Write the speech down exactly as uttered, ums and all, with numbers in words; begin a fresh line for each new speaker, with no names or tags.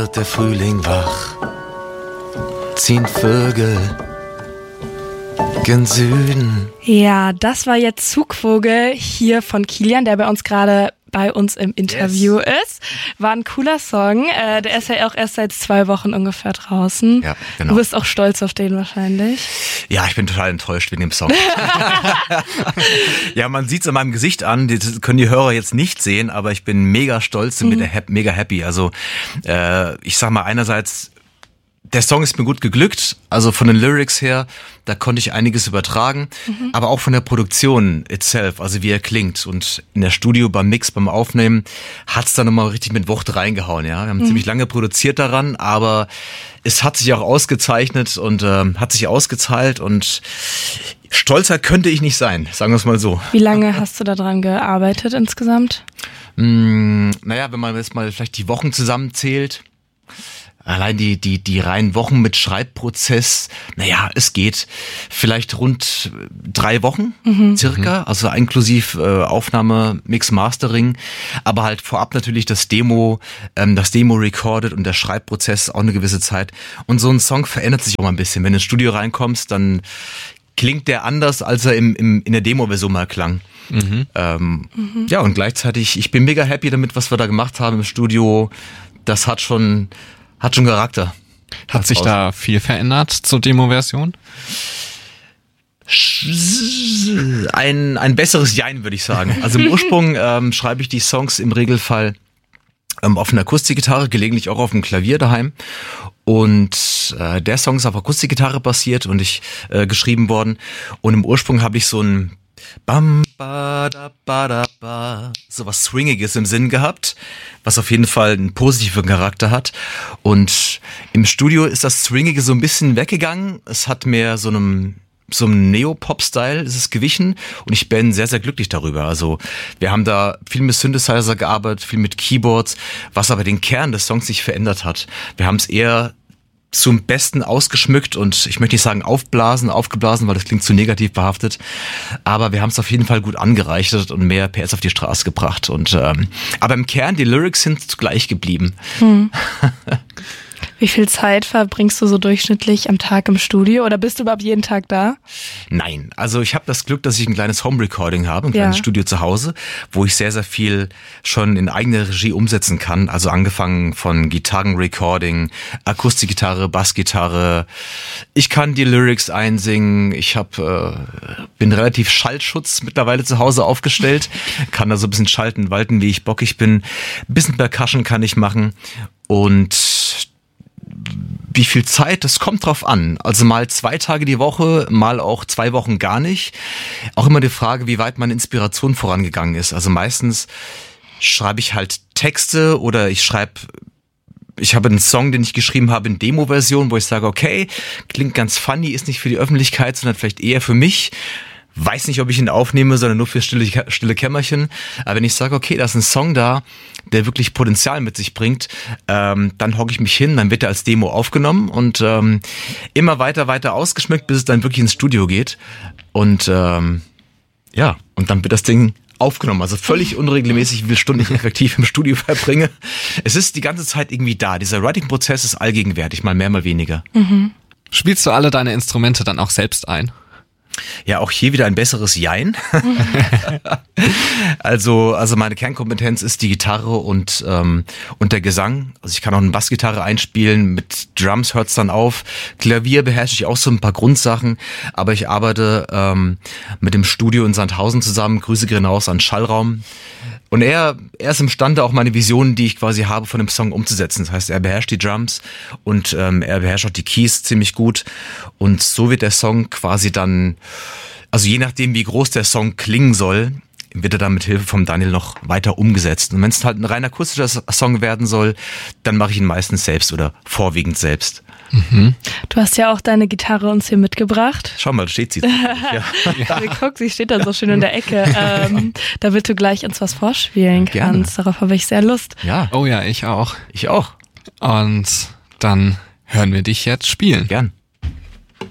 wird der Frühling wach, ziehen Vögel gen Süden.
Ja, das war jetzt Zugvogel hier von Kilian, der bei uns gerade bei uns im Interview yes. ist. War ein cooler Song. Äh, der ist ja auch erst seit zwei Wochen ungefähr draußen.
Ja, genau.
Du bist auch stolz auf den wahrscheinlich.
Ja, ich bin total enttäuscht wegen dem Song. Ja, man sieht es an meinem Gesicht an. Das können die Hörer jetzt nicht sehen, aber ich bin mega stolz und mhm. mega happy. Also äh, ich sag mal einerseits, der Song ist mir gut geglückt, also von den Lyrics her, da konnte ich einiges übertragen, mhm. aber auch von der Produktion itself, also wie er klingt. Und in der Studio beim Mix, beim Aufnehmen hat's da nochmal richtig mit Wucht reingehauen. Ja, wir haben mhm. ziemlich lange produziert daran, aber es hat sich auch ausgezeichnet und äh, hat sich ausgezahlt und stolzer könnte ich nicht sein, sagen wir es mal so.
Wie lange hast du da dran gearbeitet insgesamt?
Hm, naja, wenn man jetzt mal vielleicht die Wochen zusammenzählt, allein die, die, die reinen Wochen mit Schreibprozess, naja, es geht vielleicht rund drei Wochen, mhm. circa, also inklusiv äh, Aufnahme, Mix, Mastering, aber halt vorab natürlich das Demo, ähm, das Demo recorded und der Schreibprozess auch eine gewisse Zeit. Und so ein Song verändert sich auch mal ein bisschen. Wenn du ins Studio reinkommst, dann klingt der anders, als er im, im, in der Demo-Version mal klang. Mhm. Ähm, mhm. Ja, und gleichzeitig, ich bin mega happy damit, was wir da gemacht haben im Studio. Das hat schon... Hat schon Charakter.
Hat sich da viel verändert zur Demo-Version?
Ein, ein besseres Jein, würde ich sagen. Also im Ursprung ähm, schreibe ich die Songs im Regelfall ähm, auf einer Akustikgitarre, gelegentlich auch auf dem Klavier daheim. Und äh, der Song ist auf Akustikgitarre basiert und ich äh, geschrieben worden. Und im Ursprung habe ich so ein Bam, ba, da, ba, da, ba, so was Swingiges im Sinn gehabt, was auf jeden Fall einen positiven Charakter hat. Und im Studio ist das Swingige so ein bisschen weggegangen. Es hat mehr so einem, so einem Neo-Pop-Style ist es gewichen und ich bin sehr, sehr glücklich darüber. Also wir haben da viel mit Synthesizer gearbeitet, viel mit Keyboards, was aber den Kern des Songs nicht verändert hat. Wir haben es eher zum Besten ausgeschmückt und ich möchte nicht sagen aufblasen, aufgeblasen, weil das klingt zu negativ behaftet, aber wir haben es auf jeden Fall gut angereichert und mehr P S auf die Straße gebracht. Und ähm, aber im Kern, die Lyrics sind gleich geblieben. Hm.
Wie viel Zeit verbringst du so durchschnittlich am Tag im Studio oder bist du überhaupt jeden Tag da?
Nein, also ich habe das Glück, dass ich ein kleines Home-Recording habe, ein kleines ja. Studio zu Hause, wo ich sehr, sehr viel schon in eigener Regie umsetzen kann. Also angefangen von Gitarren-Recording, Akustikgitarre, Bassgitarre. Ich kann die Lyrics einsingen. Ich hab, äh, bin relativ Schallschutz mittlerweile zu Hause aufgestellt, kann da so ein bisschen schalten, walten, wie ich bockig bin. Ein bisschen Percussion kann ich machen und wie viel Zeit, das kommt drauf an. Also mal zwei Tage die Woche, mal auch zwei Wochen gar nicht. Auch immer die Frage, wie weit meine Inspiration vorangegangen ist. Also meistens schreibe ich halt Texte oder ich schreibe, ich habe einen Song, den ich geschrieben habe in Demo-Version, wo ich sage, okay, klingt ganz funny, ist nicht für die Öffentlichkeit, sondern vielleicht eher für mich. Weiß nicht, ob ich ihn aufnehme, sondern nur für stille, stille Kämmerchen. Aber wenn ich sage, okay, da ist ein Song da, der wirklich Potenzial mit sich bringt, ähm, dann hocke ich mich hin, dann wird er als Demo aufgenommen und ähm, immer weiter, weiter ausgeschmückt, bis es dann wirklich ins Studio geht. Und ähm, ja, und dann wird das Ding aufgenommen. Also völlig unregelmäßig, wie viele Stunden ich effektiv im Studio verbringe. Es ist die ganze Zeit irgendwie da. Dieser Writing-Prozess ist allgegenwärtig, mal mehr, mal weniger.
Mhm. Spielst du alle deine Instrumente dann auch selbst ein?
Ja, auch hier wieder ein besseres Jein. also, also meine Kernkompetenz ist die Gitarre und ähm, und der Gesang. Also ich kann auch eine Bassgitarre einspielen, mit Drums hört's dann auf. Klavier beherrsche ich auch so ein paar Grundsachen, aber ich arbeite ähm, mit dem Studio in Sandhausen zusammen. Grüße gehen raus an Schallraum. Und er, er ist imstande, auch meine Visionen, die ich quasi habe, von dem Song umzusetzen. Das heißt, er beherrscht die Drums und ähm, er beherrscht auch die Keys ziemlich gut. Und so wird der Song quasi dann, also je nachdem, wie groß der Song klingen soll, wird er dann mit Hilfe vom Daniel noch weiter umgesetzt. Und wenn es halt ein rein akustischer Song werden soll, dann mache ich ihn meistens selbst oder vorwiegend selbst.
Mhm. Du hast ja auch deine Gitarre uns hier mitgebracht.
Schau mal, da steht sie. Ja.
Ja. Guck, sie steht da so schön in der Ecke, ähm, damit du gleich uns was vorspielen kannst. Gerne. Darauf habe ich sehr Lust.
Ja. Oh ja, ich auch.
Ich auch.
Und dann hören wir dich jetzt spielen.
Gern.